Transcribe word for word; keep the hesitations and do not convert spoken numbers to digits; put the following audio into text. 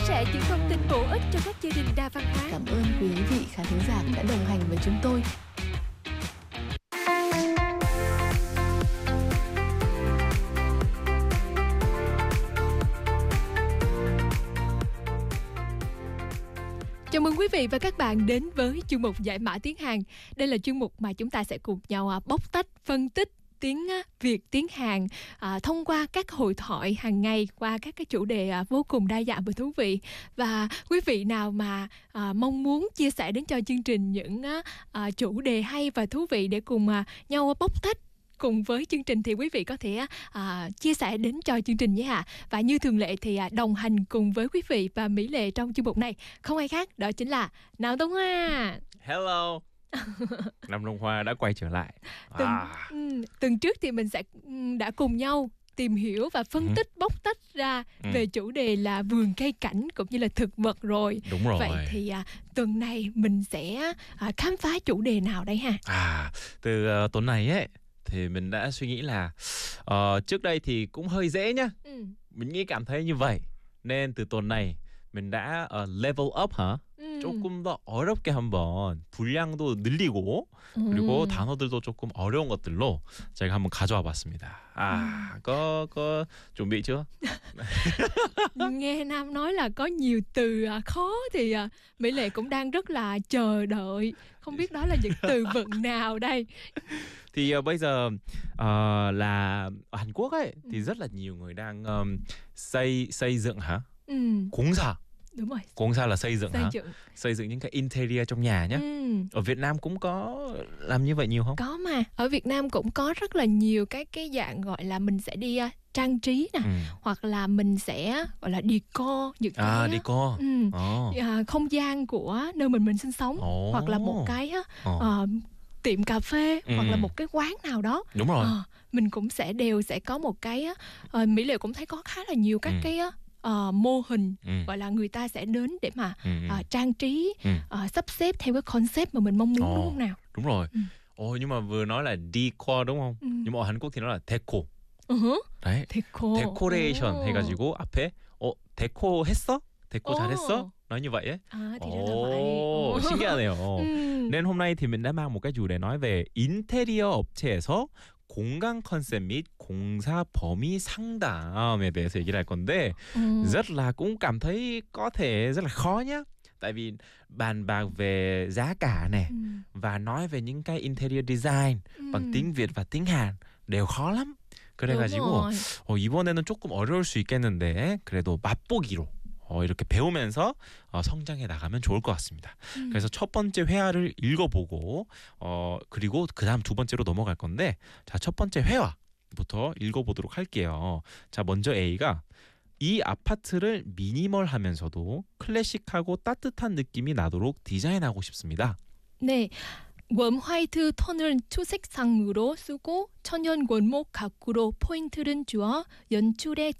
sẻ những thông tin bổ ích cho các gia đình đa văn hóa. Cảm ơn quý vị khán thính giả đã đồng hành với chúng tôi. Chào mừng quý vị và các bạn đến với chuyên mục Giải mã tiếng Hàn. Đây là chuyên mục mà chúng ta sẽ cùng nhau bóc tách, phân tích tiếng Việt, tiếng Hàn à, thông qua các hội thoại hàng ngày, qua các cái chủ đề à, vô cùng đa dạng và thú vị. Và quý vị nào mà à, mong muốn chia sẻ đến cho chương trình những à, chủ đề hay và thú vị để cùng à, nhau bóc tách cùng với chương trình thì quý vị có thể à, chia sẻ đến cho chương trình nhé ạ. Và như thường lệ thì à, đồng hành cùng với quý vị và Mỹ Lệ trong chuyên mục này không ai khác, đó chính là Nam Đông Hoa. Hello. Nam Đông Hoa đã quay trở lại. Tuần, à. um, tuần trước thì mình sẽ um, đã cùng nhau tìm hiểu và phân tích, ừ. bóc tách ra ừ. về chủ đề là vườn cây cảnh cũng như là thực vật rồi. Đúng rồi. Vậy thì à, tuần này mình sẽ à, khám phá chủ đề nào đây ha? À, từ uh, tuần này ấy thì mình đã suy nghĩ là uh, trước đây thì cũng hơi dễ nhá. Ừ. Mình nghĩ cảm thấy như vậy. Nên từ tuần này mình đã uh, level up hả? 음. 조금 더 어렵게 한번 분량도 늘리고 음. 그리고 단어들도 조금 어려운 것들로 제가 한번 가져와 봤습니다. À, 음. có có chuẩn bị chưa? Nghe Nam nói là có nhiều từ khó thì Mỹ Lệ cũng đang rất là chờ đợi. Không biết đó là những từ vựng nào đây? Thì uh, bây giờ uh, là ở Hàn Quốc ấy thì rất là nhiều người đang um, xây xây dựng hả? Ừ. 공사. Đúng rồi. 공사 là xây dựng xây hả? Dựng. Xây dựng những cái interior trong nhà nhé. Ừ. Ở Việt Nam cũng có làm như vậy nhiều không? Có mà. Ở Việt Nam cũng có rất là nhiều cái cái dạng gọi là mình sẽ đi uh, trang trí nè, ừ. hoặc là mình sẽ gọi là decor những cái à, decor. Ừ. Oh. Uh, không gian của nơi mình mình sinh sống, oh. hoặc là một cái uh, oh. tiệm cà phê, ừ. hoặc là một cái quán nào đó. Đúng rồi. Uh, mình cũng sẽ đều sẽ có một cái uh, Mỹ Lệ cũng thấy có khá là nhiều các ừ. cái uh, Uh, mô hình ừ. gọi là người ta sẽ đến để mà ừ. uh, trang trí, ừ. uh, sắp xếp theo cái concept mà mình mong muốn. Ồ, đúng không nào? Đúng rồi. Ừ. Ồ, nhưng mà vừa nói là decor đúng không? Ừ. Nhưng mà ở Hàn Quốc thì nó là deco. Uh-huh. Đấy. Deco. Decoration 오. 해가지고 앞에 어 데코 했어? 데코 오. 잘했어? Nói như vậy ấy. À, thì ra là vậy. 신기하네요. ừ. Nên hôm nay thì mình đã mang một cái chủ đề nói về interior 업체에서 공간 컨셉 및 공사 범위 상담에 대해서 얘기를 할 건데 ừ. rất là cũng cảm thấy có thể rất là khó nhá. Tại vì bàn bạc về giá cả này ừ. và nói về những cái interior design ừ. bằng tiếng Việt và tiếng Hàn đều khó lắm. 그래가지고 어, 이번에는 조금 어려울 수 있겠는데 그래도 맛보기로 어, 이렇게 배우면서 어, 성장해 나가면 좋을 것 같습니다. 음. 그래서 첫 번째 회화를 읽어보고 어, 그리고 그 다음 두 번째로 넘어갈 건데 자, 첫 번째 회화부터 읽어보도록 할게요. 자, 먼저 A가 이 아파트를 미니멀하면서도 클래식하고 따뜻한 느낌이 나도록 디자인하고 싶습니다. 네. 웜 화이트 톤을 투색상으로 쓰고 천연 원목 가구로 포인트를 주어 연출에